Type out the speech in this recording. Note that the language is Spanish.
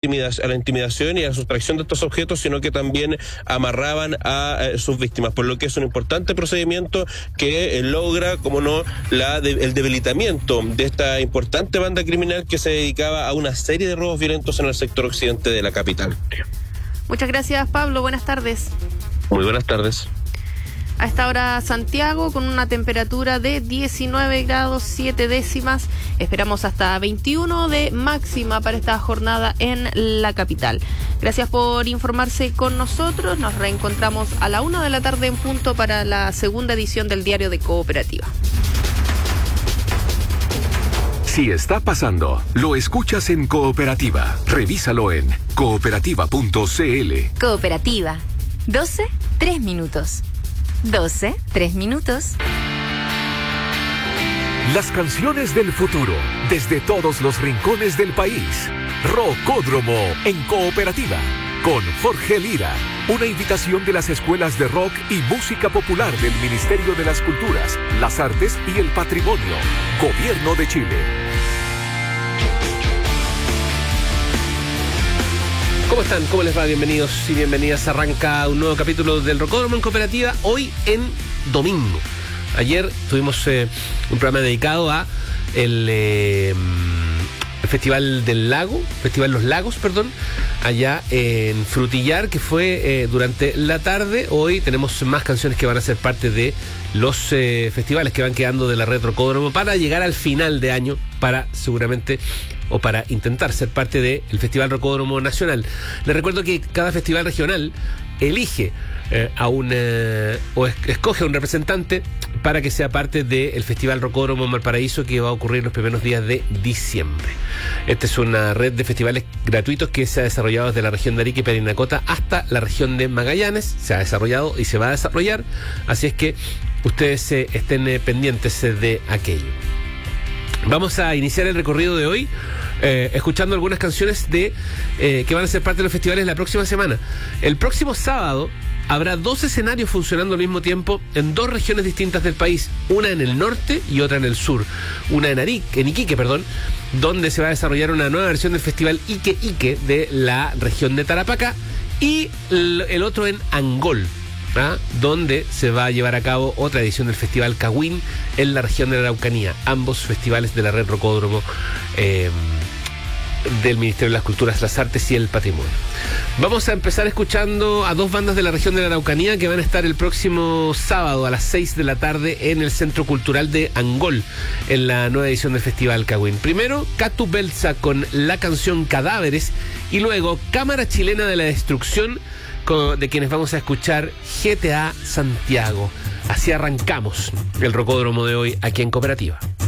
la intimidación y a la sustracción de estos objetos, sino que también amarraban a sus víctimas, por lo que es un importante procedimiento que logra, como no, el debilitamiento de esta importante banda criminal que se dedicaba a una serie de robos violentos en el sector occidente de la capital. Muchas gracias, Pablo. Buenas tardes. Muy buenas tardes. A esta hora Santiago con una temperatura de 19 grados 7 décimas. Esperamos hasta 21 de máxima para esta jornada en la capital. Gracias por informarse con nosotros. Nos reencontramos a la 1 de la tarde en punto para la segunda edición del Diario de Cooperativa. Si está pasando, lo escuchas en Cooperativa. Revísalo en cooperativa.cl. Cooperativa. 12, 3 minutos. 12, 3 minutos. Las canciones del futuro, desde todos los rincones del país. Rocódromo en Cooperativa, con Jorge Lira. Una invitación de las escuelas de rock y música popular del Ministerio de las Culturas, las Artes y el Patrimonio. Gobierno de Chile. ¿Cómo están? ¿Cómo les va? Bienvenidos y bienvenidas. Arranca un nuevo capítulo del Rocódromo en Cooperativa, hoy en domingo. Ayer tuvimos un programa dedicado a el Festival Los Lagos, allá en Frutillar, que fue durante la tarde. Hoy tenemos más canciones que van a ser parte de los festivales que van quedando de la Red Rocódromo para llegar al final de año, para intentar ser parte del Festival Rocódromo Nacional. Les recuerdo que cada festival regional elige escoge a un representante para que sea parte del Festival Rocódromo Valparaíso, que va a ocurrir los primeros días de diciembre. Esta es una red de festivales gratuitos que se ha desarrollado desde la región de Arica y Parinacota hasta la región de Magallanes. Se ha desarrollado y se va a desarrollar, así es que ustedes estén pendientes de aquello. Vamos a iniciar el recorrido de hoy escuchando algunas canciones que van a ser parte de los festivales la próxima semana. El próximo sábado habrá 2 escenarios funcionando al mismo tiempo en 2 regiones distintas del país, una en el norte y otra en el sur. Una en Iquique, donde se va a desarrollar una nueva versión del festival Ike de la región de Tarapacá, y el otro en Angol, donde se va a llevar a cabo otra edición del Festival Cahuín en la región de la Araucanía. Ambos festivales de la Red Rocódromo del Ministerio de las Culturas, las Artes y el Patrimonio. Vamos a empezar escuchando a 2 bandas de la región de la Araucanía que van a estar el próximo sábado a las 6 de la tarde en el Centro Cultural de Angol, en la nueva edición del Festival Cahuín. Primero, Catu Belza con la canción Cadáveres, y luego Cámara Chilena de la Destrucción, de quienes vamos a escuchar GTA Santiago. Así arrancamos el Rocódromo de hoy aquí en Cooperativa.